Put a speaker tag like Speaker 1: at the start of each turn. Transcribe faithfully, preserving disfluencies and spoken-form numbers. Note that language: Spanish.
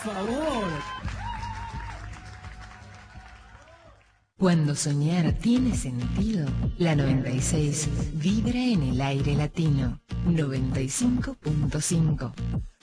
Speaker 1: favor.
Speaker 2: Cuando soñar tiene sentido, la noventa y seis vibra en el aire latino. noventa y cinco punto cinco.